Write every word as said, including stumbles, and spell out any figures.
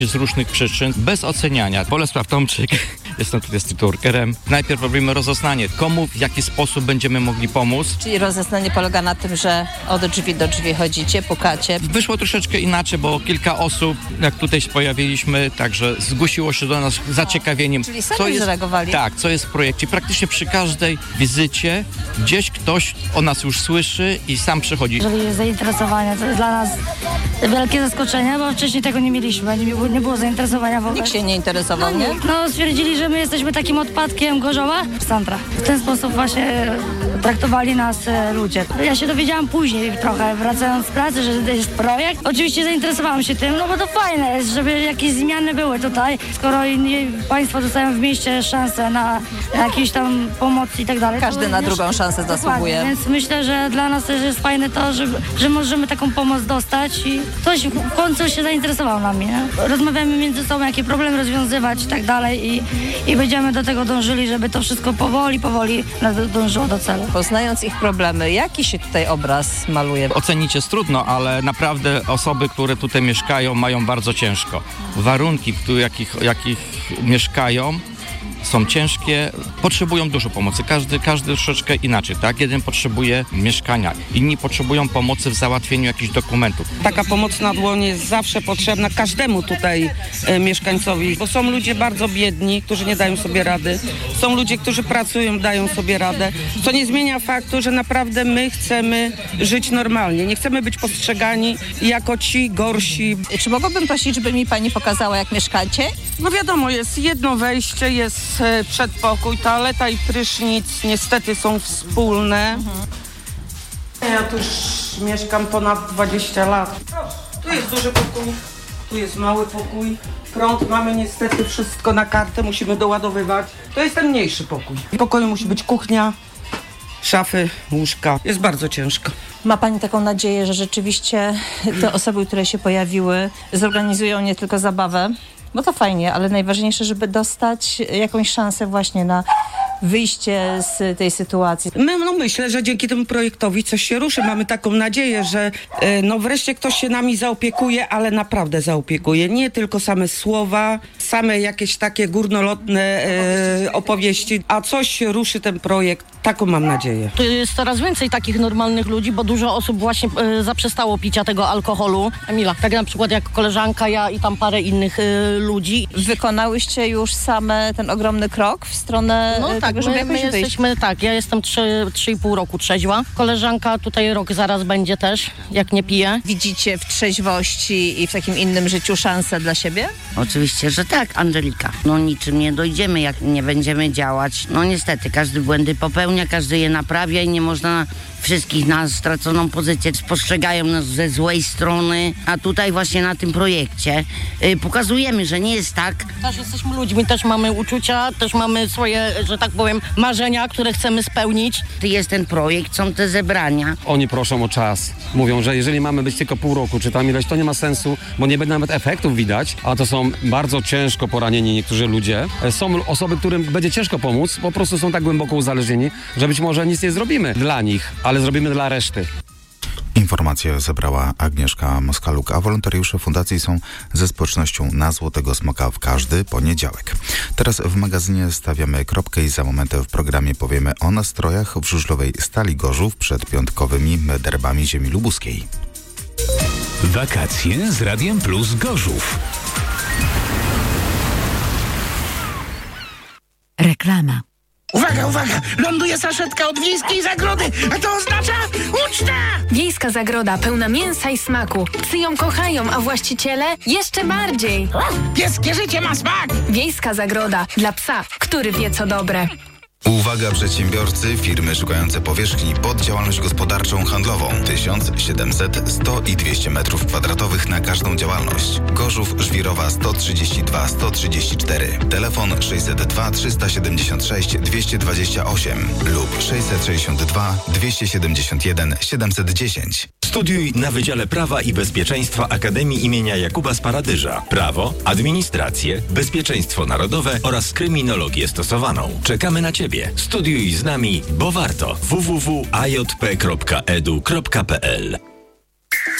z różnych przyczyn, bez oceniania. Bolesław Tomczyk, jestem tutaj styturkerem. Najpierw robimy rozeznanie, komu w jaki sposób będziemy mogli pomóc. Czyli rozeznanie polega na tym, że od drzwi do drzwi chodzicie, pukacie. Wyszło troszeczkę inaczej, bo kilka osób, jak tutaj się pojawiliśmy, także zgłosiło się do nas z zaciekawieniem. Czyli sami co jest, zareagowali? Tak, co jest w projekcie. Praktycznie przy każdej wizycie gdzieś ktoś o nas już słyszy i sam przychodzi. Jeżeli jest zainteresowanie, to jest dla nas wielkie zaskoczenie, bo wcześniej tego nie mieliśmy, nie było, nie było zainteresowania w ogóle. Nikt się nie interesował, nie? No, stwierdzili, że my jesteśmy takim odpadkiem Gorzowa, Sandra. W ten sposób właśnie traktowali nas e, ludzie. Ja się dowiedziałam później trochę, wracając z pracy, że jest projekt. Oczywiście zainteresowałam się tym, no bo to fajne jest, żeby jakieś zmiany były tutaj, skoro inni państwo dostają w mieście szansę na, na jakieś tam pomoc i tak dalej. Każdy na również, drugą szansę zasługuje. Więc myślę, że dla nas też jest fajne to, że, że możemy taką pomoc dostać i ktoś w końcu się zainteresował nami. Nie? Rozmawiamy między sobą, jakie problemy rozwiązywać i tak dalej i, i będziemy do tego dążyli, żeby to wszystko powoli, powoli dążyło do celu. Poznając ich problemy, jaki się tutaj obraz maluje? Ocenić jest trudno, ale naprawdę osoby, które tutaj mieszkają, mają bardzo ciężko. Warunki, w jakich, jakich mieszkają, są ciężkie, potrzebują dużo pomocy. Każdy, każdy troszeczkę inaczej, tak? Jeden potrzebuje mieszkania, inni potrzebują pomocy w załatwieniu jakichś dokumentów. Taka pomoc na dłoń jest zawsze potrzebna każdemu tutaj e, mieszkańcowi, bo są ludzie bardzo biedni, którzy nie dają sobie rady. Są ludzie, którzy pracują, dają sobie radę, co nie zmienia faktu, że naprawdę my chcemy żyć normalnie. Nie chcemy być postrzegani jako ci gorsi. Czy mogłabym prosić, żeby mi pani pokazała, jak mieszkacie? No wiadomo, jest jedno wejście, jest przedpokój, toaleta i prysznic niestety są wspólne. Mhm. Ja tu już mieszkam ponad dwadzieścia lat. Tu jest duży pokój, tu jest mały pokój. Prąd mamy niestety wszystko na kartę, musimy doładowywać. To jest ten mniejszy pokój. W pokoju musi być kuchnia, szafy, łóżka. Jest bardzo ciężko. Ma pani taką nadzieję, że rzeczywiście te osoby, które się pojawiły, zorganizują nie tylko zabawę, bo to fajnie, ale najważniejsze, żeby dostać jakąś szansę właśnie na wyjście z tej sytuacji. My, no myślę, że dzięki temu projektowi coś się ruszy. Mamy taką nadzieję, że e, no wreszcie ktoś się nami zaopiekuje, ale naprawdę zaopiekuje. Nie tylko same słowa, same jakieś takie górnolotne e, opowieści, a coś ruszy ten projekt. Taką mam nadzieję. To jest coraz więcej takich normalnych ludzi, bo dużo osób właśnie e, zaprzestało picia tego alkoholu. Emila, tak na przykład jak koleżanka, ja i tam parę innych e, ludzi. Wykonałyście już same ten ogromny krok w stronę no tego, tak, żeby my, jakoś my wyjść? jesteśmy, tak, ja jestem trzy i pół roku trzeźwa. Koleżanka tutaj rok zaraz będzie też, jak nie pije. Widzicie w trzeźwości i w takim innym życiu szansę dla siebie? Oczywiście, że tak, Angelika. No niczym nie dojdziemy, jak nie będziemy działać. No niestety, każdy błędy popełnia, każdy je naprawia i nie można wszystkich na straconą pozycję. Spostrzegają nas ze złej strony, a tutaj właśnie na tym projekcie yy, pokazujemy, że nie jest tak. Też jesteśmy ludźmi, też mamy uczucia, też mamy swoje, że tak powiem, marzenia, które chcemy spełnić. Jest ten projekt, są te zebrania. Oni proszą o czas. Mówią, że jeżeli mamy być tylko pół roku, czy tam ileś, to nie ma sensu, bo nie będzie nawet efektów widać, a to są bardzo ciężko poranieni niektórzy ludzie. Są osoby, którym będzie ciężko pomóc, po prostu są tak głęboko uzależnieni, że być może nic nie zrobimy dla nich, ale zrobimy dla reszty. Informacje zebrała Agnieszka Moskaluk, a wolontariusze fundacji są ze społecznością na Złotego Smoka w każdy poniedziałek. Teraz w magazynie stawiamy kropkę i za moment w programie powiemy o nastrojach w żużlowej Stali Gorzów przed piątkowymi derbami ziemi lubuskiej. Wakacje z Radiem Plus Gorzów. Reklama. Uwaga, uwaga! Ląduje saszetka od Wiejskiej Zagrody, a to oznacza uczta! Wiejska Zagroda pełna mięsa i smaku. Psy ją kochają, a właściciele jeszcze bardziej. Pieskie życie ma smak! Wiejska Zagroda dla psa, który wie co dobre. Uwaga przedsiębiorcy, firmy szukające powierzchni pod działalność gospodarczą handlową. tysiąc, siedemset, sto i dwieście metrów kwadratowych na każdą działalność. Gorzów, Żwirowa sto trzydzieści dwa, sto trzydzieści cztery. Telefon sześćset dwa, trzysta siedemdziesiąt sześć, dwieście dwadzieścia osiem lub sześćset sześćdziesiąt dwa, dwieście siedemdziesiąt jeden, siedemset dziesięć. Studiuj na Wydziale Prawa i Bezpieczeństwa Akademii imienia Jakuba z Paradyrza. Prawo, administrację, bezpieczeństwo narodowe oraz kryminologię stosowaną. Czekamy na Ciebie. Studiuj z nami, bo warto. w w w kropka a j p kropka e d u kropka p l